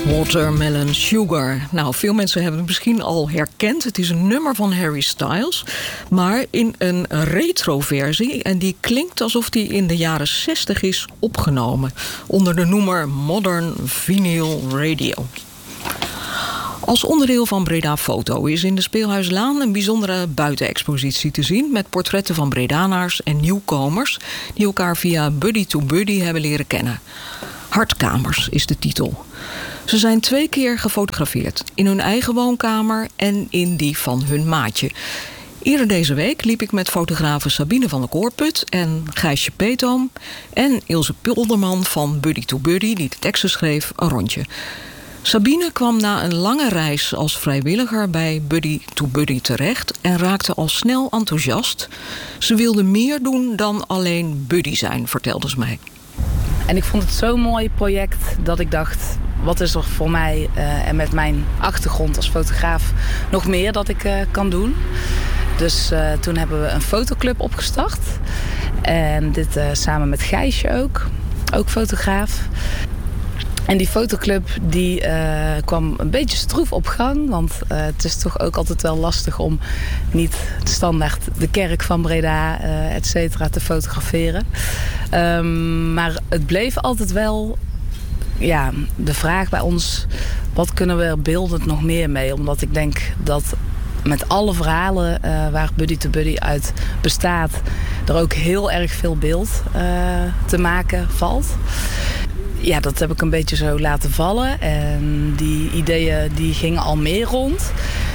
Watermelon Sugar. Nou, veel mensen hebben het misschien al herkend. Het is een nummer van Harry Styles, maar in een retro-versie. En die klinkt alsof die in de jaren 60 is opgenomen. Onder de noemer Modern Vinyl Radio. Als onderdeel van Breda Foto is in de Speelhuislaan een bijzondere buitenexpositie te zien met portretten van Bredanaars en nieuwkomers die elkaar via Buddy to Buddy hebben leren kennen. Hartkamers is de titel. Ze zijn 2 keer gefotografeerd. In hun eigen woonkamer en in die van hun maatje. Eerder deze week liep ik met fotografen Sabine van der Koorput en Gijsje Peetoom en Ilse Pulderman van Buddy to Buddy, die de teksten schreef, een rondje. Sabine kwam na een lange reis als vrijwilliger bij Buddy to Buddy terecht en raakte al snel enthousiast. Ze wilde meer doen dan alleen buddy zijn, vertelde ze mij. En ik vond het zo'n mooi project dat ik dacht, wat is er voor mij en met mijn achtergrond als fotograaf nog meer dat ik kan doen. Dus toen hebben we een fotoclub opgestart. En dit samen met Gijsje ook fotograaf. En die fotoclub die kwam een beetje stroef op gang. Want het is toch ook altijd wel lastig om niet standaard de kerk van Breda, et cetera, te fotograferen. Maar het bleef altijd wel de vraag bij ons, wat kunnen we er beeldend nog meer mee? Omdat ik denk dat met alle verhalen waar Buddy to Buddy uit bestaat, er ook heel erg veel beeld te maken valt. Ja, dat heb ik een beetje zo laten vallen. En die ideeën die gingen al meer rond.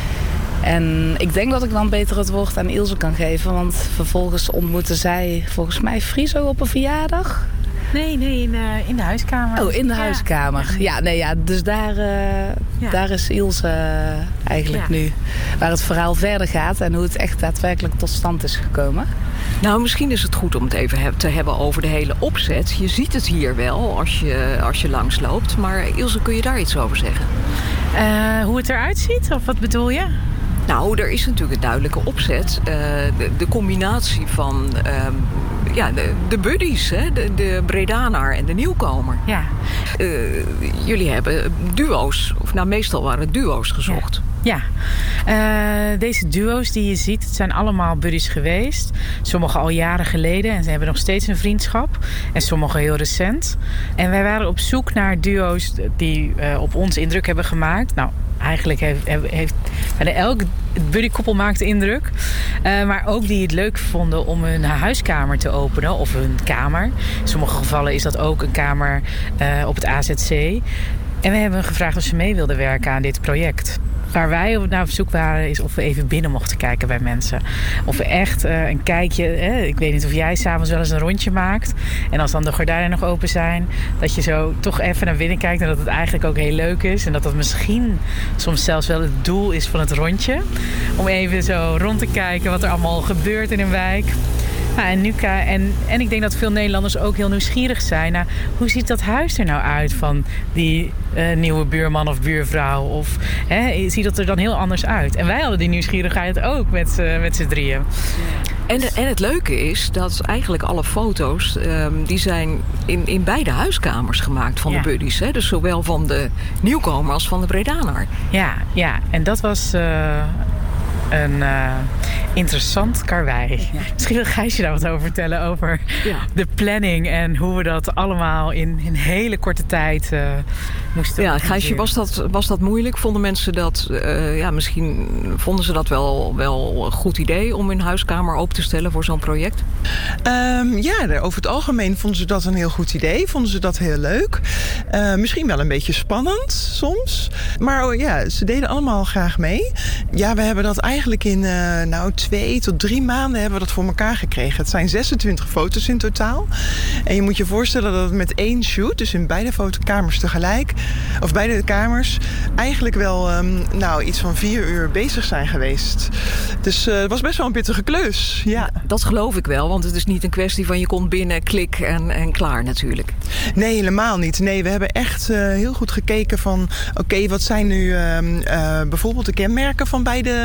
En ik denk dat ik dan beter het woord aan Ilse kan geven. Want vervolgens ontmoette zij volgens mij Friso op een verjaardag. Nee, in de huiskamer. Oh, in de huiskamer. Ja, dus daar is Ilse eigenlijk nu. Waar het verhaal verder gaat en hoe het echt daadwerkelijk tot stand is gekomen. Nou, misschien is het goed om het even te hebben over de hele opzet. Je ziet het hier wel als je langsloopt. Maar Ilse, kun je daar iets over zeggen? Hoe het eruit ziet? Of wat bedoel je? Nou, er is natuurlijk een duidelijke opzet. De combinatie van de buddies, hè? De Bredanaar en de nieuwkomer. Ja. Jullie hebben duo's, of nou meestal waren het duo's gezocht. Ja. Deze duo's die je ziet, het zijn allemaal buddies geweest. Sommige al jaren geleden en ze hebben nog steeds een vriendschap. En sommige heel recent. En wij waren op zoek naar duo's die op ons indruk hebben gemaakt. Nou, eigenlijk heeft elk buddykoppel maakt indruk. Maar ook die het leuk vonden om hun huiskamer te openen. Of hun kamer. In sommige gevallen is dat ook een kamer op het AZC. En we hebben gevraagd of ze mee wilden werken aan dit project. Waar wij naar op zoek waren is of we even binnen mochten kijken bij mensen. Of we echt een kijkje... ik weet niet of jij s'avonds wel eens een rondje maakt. En als dan de gordijnen nog open zijn, dat je zo toch even naar binnen kijkt en dat het eigenlijk ook heel leuk is. En dat dat misschien soms zelfs wel het doel is van het rondje. Om even zo rond te kijken wat er allemaal gebeurt in een wijk. En ik denk dat veel Nederlanders ook heel nieuwsgierig zijn naar hoe ziet dat huis er nou uit van die nieuwe buurman of buurvrouw. Of ziet dat er dan heel anders uit. En wij hadden die nieuwsgierigheid ook met z'n drieën. En het leuke is dat eigenlijk alle foto's die zijn in beide huiskamers gemaakt van de buddies. Hè? Dus zowel van de nieuwkomer als van de Bredanaar. Ja. En dat was... een interessant karwei. Ja. Misschien wil Gijsje daar wat over vertellen. Over de planning en hoe we dat allemaal in hele korte tijd moesten. Ja, Gijsje, was dat moeilijk? Vonden mensen dat... misschien vonden ze dat wel een goed idee om hun huiskamer open te stellen voor zo'n project? Over het algemeen vonden ze dat een heel goed idee. Vonden ze dat heel leuk. Misschien wel een beetje spannend soms. Maar ze deden allemaal graag mee. Ja, we hebben dat eigenlijk in 2 tot 3 maanden hebben we dat voor elkaar gekregen. Het zijn 26 foto's in totaal. En je moet je voorstellen dat het met 1 shoot, dus in beide fotokamers tegelijk, of beide kamers, eigenlijk wel iets van 4 uur bezig zijn geweest. Dus het was best wel een pittige klus. Ja. Dat geloof ik wel, want het is niet een kwestie van je komt binnen, klik en klaar natuurlijk. Nee, helemaal niet. Nee, we hebben echt heel goed gekeken van, oké, wat zijn nu bijvoorbeeld de kenmerken van beide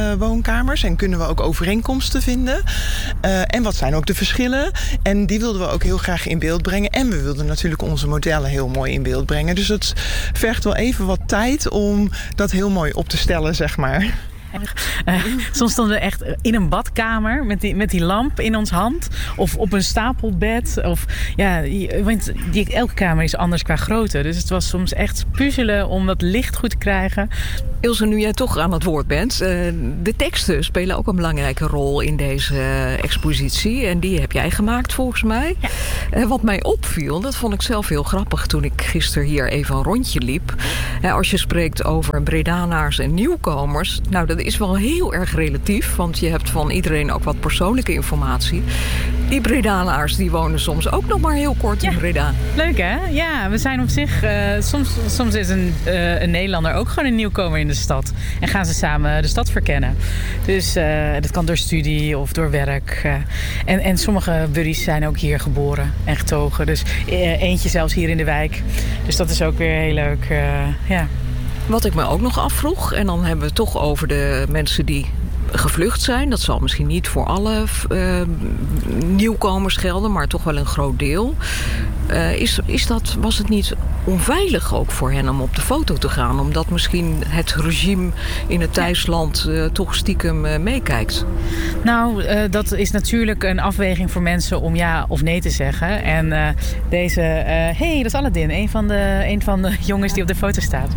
woonkamers en kunnen we ook overeenkomsten vinden. En wat zijn ook de verschillen? En die wilden we ook heel graag in beeld brengen. En we wilden natuurlijk onze modellen heel mooi in beeld brengen. Dus het vergt wel even wat tijd om dat heel mooi op te stellen, zeg maar. Soms stonden we echt in een badkamer met die lamp in ons hand. Of op een stapelbed. Want elke kamer is anders qua grootte. Dus het was soms echt puzzelen om dat licht goed te krijgen. Ilse, nu jij toch aan het woord bent. De teksten spelen ook een belangrijke rol in deze expositie. En die heb jij gemaakt volgens mij. Ja. Wat mij opviel, dat vond ik zelf heel grappig toen ik gisteren hier even een rondje liep. Als je spreekt over Bredanaars en nieuwkomers. Nou, dat is wel heel erg relatief. Want je hebt van iedereen ook wat persoonlijke informatie. Die Bredanaars die wonen soms ook nog maar heel kort in Breda. Leuk hè? Ja, we zijn op zich... soms is een Nederlander ook gewoon een nieuwkomer in de stad. En gaan ze samen de stad verkennen. Dus dat kan door studie of door werk. En sommige buddies zijn ook hier geboren en getogen. Dus eentje zelfs hier in de wijk. Dus dat is ook weer heel leuk. Wat ik me ook nog afvroeg, en dan hebben we het toch over de mensen die gevlucht zijn. Dat zal misschien niet voor alle nieuwkomers gelden, maar toch wel een groot deel. Was het niet onveilig ook voor hen om op de foto te gaan? Omdat misschien het regime in het thuisland toch stiekem meekijkt. Nou, dat is natuurlijk een afweging voor mensen om ja of nee te zeggen. En deze... dat is Aladdin, een van de jongens die op de foto staat.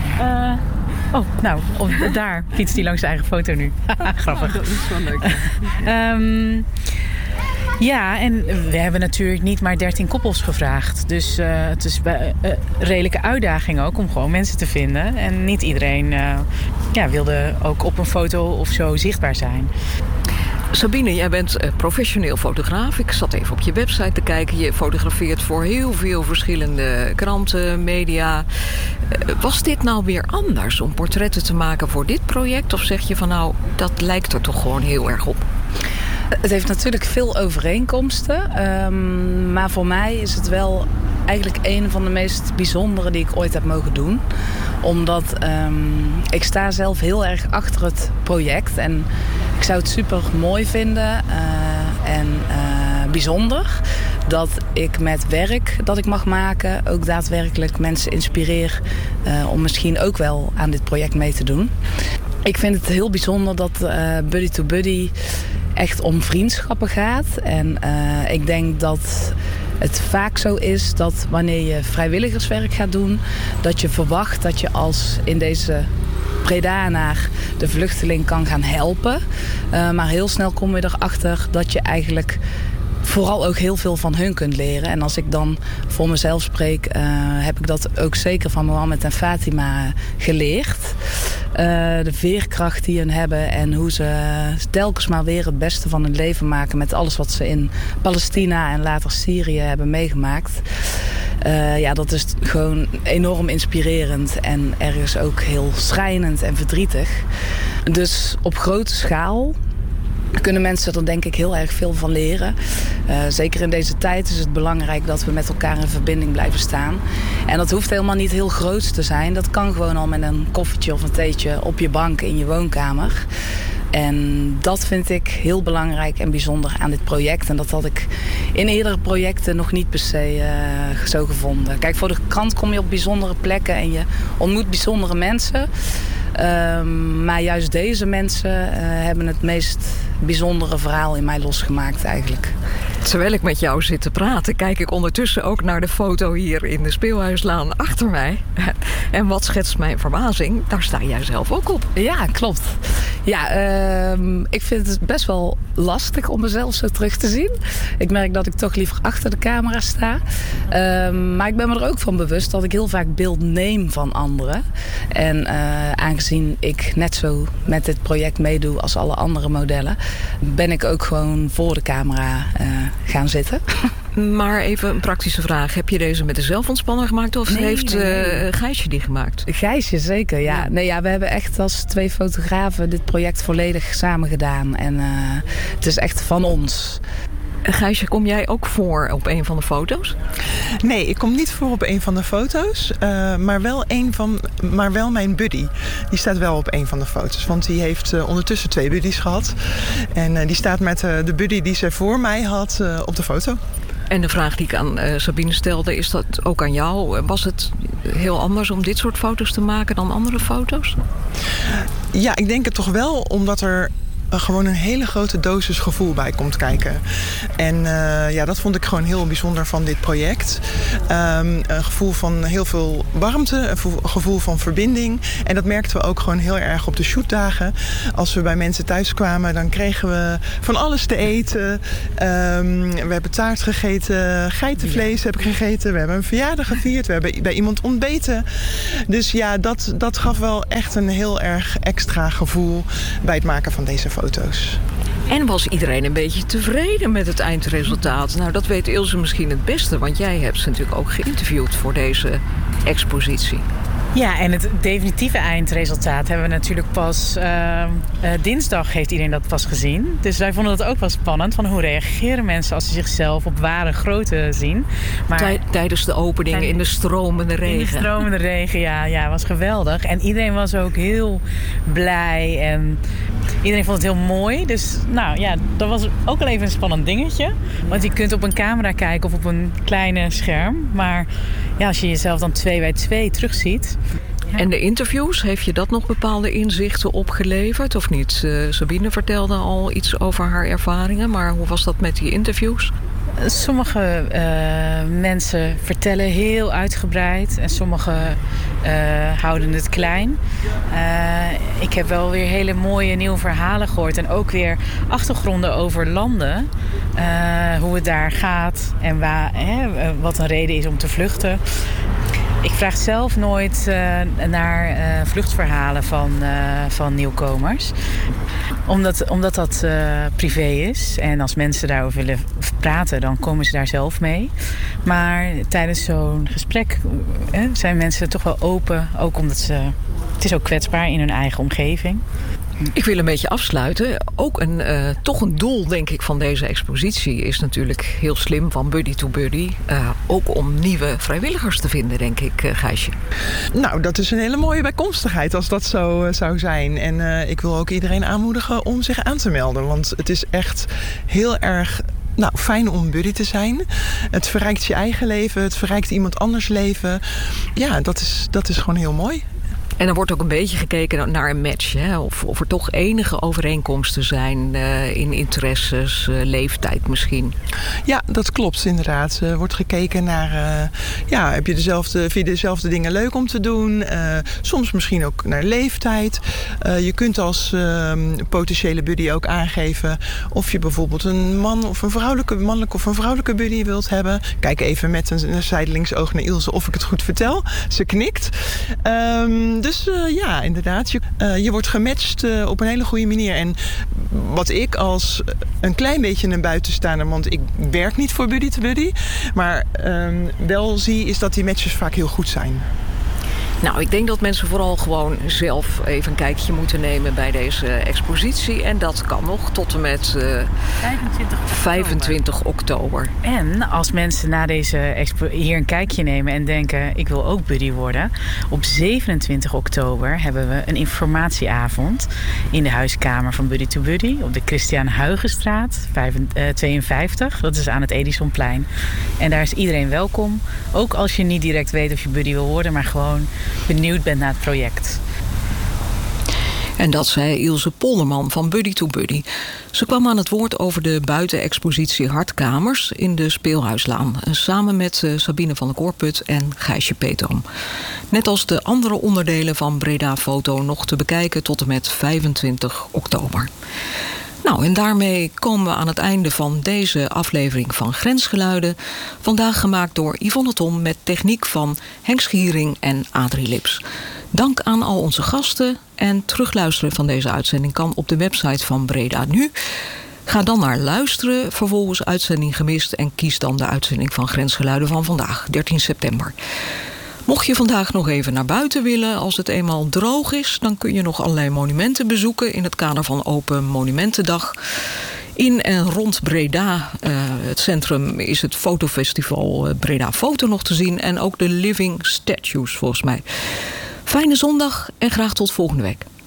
Daar fietst hij langs zijn eigen foto nu. Grappig. Dat is wel leuk. En we hebben natuurlijk niet maar 13 koppels gevraagd. Dus het is een redelijke uitdaging ook om gewoon mensen te vinden. En niet iedereen wilde ook op een foto of zo zichtbaar zijn. Sabine, jij bent professioneel fotograaf. Ik zat even op je website te kijken. Je fotografeert voor heel veel verschillende kranten, media. Was dit nou weer anders om portretten te maken voor dit project? Of zeg je van nou, dat lijkt er toch gewoon heel erg op? Het heeft natuurlijk veel overeenkomsten. Maar voor mij is het wel eigenlijk een van de meest bijzondere die ik ooit heb mogen doen. Omdat ik sta zelf heel erg achter het project. En ik zou het super mooi vinden en bijzonder dat ik met werk dat ik mag maken ook daadwerkelijk mensen inspireer om misschien ook wel aan dit project mee te doen. Ik vind het heel bijzonder dat Buddy to Buddy echt om vriendschappen gaat. En ik denk dat het vaak zo is dat wanneer je vrijwilligerswerk gaat doen, dat je verwacht dat je als in deze Bredanaar de vluchteling kan gaan helpen. Maar heel snel kom je erachter dat je eigenlijk vooral ook heel veel van hun kunt leren. En als ik dan voor mezelf spreek, heb ik dat ook zeker van Mohammed en Fatima geleerd. De veerkracht die hun hebben en hoe ze telkens maar weer het beste van hun leven maken met alles wat ze in Palestina en later Syrië hebben meegemaakt. Dat is gewoon enorm inspirerend en ergens ook heel schrijnend en verdrietig. Dus op grote schaal kunnen mensen er denk ik heel erg veel van leren. Zeker in deze tijd is het belangrijk dat we met elkaar in verbinding blijven staan. En dat hoeft helemaal niet heel groot te zijn. Dat kan gewoon al met een koffietje of een theetje op je bank in je woonkamer. En dat vind ik heel belangrijk en bijzonder aan dit project. En dat had ik in eerdere projecten nog niet per se zo gevonden. Kijk, voor de krant kom je op bijzondere plekken en je ontmoet bijzondere mensen. Maar juist deze mensen hebben het meest bijzondere verhaal in mij losgemaakt eigenlijk. Terwijl ik met jou zit te praten, kijk ik ondertussen ook naar de foto hier in de Speelhuislaan achter mij. En wat schetst mijn verbazing? Daar sta jij zelf ook op. Ja, klopt. Ja, ik vind het best wel lastig om mezelf zo terug te zien. Ik merk dat ik toch liever achter de camera sta. Maar ik ben me er ook van bewust dat ik heel vaak beeld neem van anderen. En aangezien ik net zo met dit project meedoe als alle andere modellen, ben ik ook gewoon voor de camera gaan zitten. Maar even een praktische vraag. Heb je deze met de zelfontspanner gemaakt of heeft Gijsje die gemaakt? Gijsje, zeker, ja. We hebben echt als 2 fotografen dit project volledig samen gedaan. En het is echt van ons. Gijsje, kom jij ook voor op een van de foto's? Nee, ik kom niet voor op een van de foto's. Maar wel mijn buddy. Die staat wel op een van de foto's. Want die heeft ondertussen 2 buddies gehad. En die staat met de buddy die ze voor mij had op de foto. En de vraag die ik aan Sabine stelde, is dat ook aan jou? Was het heel anders om dit soort foto's te maken dan andere foto's? Ja, ik denk het toch wel, omdat er gewoon een hele grote dosis gevoel bij komt kijken. En dat vond ik gewoon heel bijzonder van dit project. Een gevoel van heel veel warmte, een gevoel van verbinding. En dat merkten we ook gewoon heel erg op de shootdagen. Als we bij mensen thuis kwamen, dan kregen we van alles te eten. We hebben taart gegeten, geitenvlees heb ik gegeten. We hebben een verjaardag gevierd, we hebben bij iemand ontbeten. Dus ja, dat gaf wel echt een heel erg extra gevoel bij het maken van deze foto's. En was iedereen een beetje tevreden met het eindresultaat? Nou, dat weet Ilse misschien het beste, want jij hebt ze natuurlijk ook geïnterviewd voor deze expositie. Ja, en het definitieve eindresultaat hebben we natuurlijk pas dinsdag heeft iedereen dat pas gezien. Dus wij vonden dat ook wel spannend. Van hoe reageren mensen als ze zichzelf op ware grootte zien. Maar tijdens de opening in de stromende regen. In de stromende regen, ja, was geweldig. En iedereen was ook heel blij en iedereen vond het heel mooi. Dus nou ja, dat was ook wel even een spannend dingetje. Want je kunt op een camera kijken of op een kleine scherm. Maar ja, als je jezelf dan 2x2 terugziet. Ja. En de interviews, heeft je dat nog bepaalde inzichten opgeleverd of niet? Sabine vertelde al iets over haar ervaringen, maar hoe was dat met die interviews? Sommige mensen vertellen heel uitgebreid en sommige houden het klein. Ik heb wel weer hele mooie nieuwe verhalen gehoord en ook weer achtergronden over landen. Hoe het daar gaat en wat een reden is om te vluchten. Ik vraag zelf nooit naar vluchtverhalen van nieuwkomers. Omdat dat privé is. En als mensen daarover willen praten, dan komen ze daar zelf mee. Maar tijdens zo'n gesprek zijn mensen toch wel open. Ook omdat het is ook kwetsbaar in hun eigen omgeving. Ik wil een beetje afsluiten. Ook toch een doel, denk ik, van deze expositie is natuurlijk heel slim van buddy to buddy. Ook om nieuwe vrijwilligers te vinden, denk ik, Gijsje. Nou, dat is een hele mooie bijkomstigheid als dat zo zou zijn. En ik wil ook iedereen aanmoedigen om zich aan te melden. Want het is echt heel erg fijn om buddy te zijn. Het verrijkt je eigen leven, het verrijkt iemand anders leven. Ja, dat is gewoon heel mooi. En er wordt ook een beetje gekeken naar een match. Hè? Of er toch enige overeenkomsten zijn in interesses, leeftijd misschien. Ja, dat klopt inderdaad. Er wordt gekeken naar, vind je dezelfde dingen leuk om te doen? Soms misschien ook naar leeftijd. Je kunt als potentiële buddy ook aangeven of je bijvoorbeeld een man of een mannelijke of een vrouwelijke buddy wilt hebben. Kijk even met een zijdelings oog naar Ilse of ik het goed vertel. Ze knikt. Dus inderdaad. Je wordt gematcht op een hele goede manier. En wat ik als een klein beetje een buitenstaander, want ik werk niet voor buddy to buddy, maar wel zie is dat die matches vaak heel goed zijn. Nou, ik denk dat mensen vooral gewoon zelf even een kijkje moeten nemen bij deze expositie. En dat kan nog tot en met 25 oktober. En als mensen na deze hier een kijkje nemen en denken, ik wil ook buddy worden. Op 27 oktober hebben we een informatieavond in de huiskamer van Buddy to Buddy. Op de Christian Huygenstraat 52. Dat is aan het Edisonplein. En daar is iedereen welkom. Ook als je niet direct weet of je buddy wil worden, maar gewoon benieuwd bent naar het project. En dat zei Ilse Polderman van Buddy to Buddy. Ze kwam aan het woord over de buitenexpositie Hartkamers in de Speelhuislaan. Samen met Sabine van der Koorput en Gijsje Peterom. Net als de andere onderdelen van Breda Foto nog te bekijken tot en met 25 oktober. Nou, en daarmee komen we aan het einde van deze aflevering van Grensgeluiden. Vandaag gemaakt door Yvonne Tom met techniek van Henk Schiering en Adrie Lips. Dank aan al onze gasten en terugluisteren van deze uitzending kan op de website van Breda Nu. Ga dan naar luisteren, vervolgens uitzending gemist en kies dan de uitzending van Grensgeluiden van vandaag, 13 september. Mocht je vandaag nog even naar buiten willen, als het eenmaal droog is, dan kun je nog allerlei monumenten bezoeken in het kader van Open Monumentendag. In en rond Breda, het centrum, is het fotofestival Breda Foto nog te zien. En ook de Living Statues volgens mij. Fijne zondag en graag tot volgende week.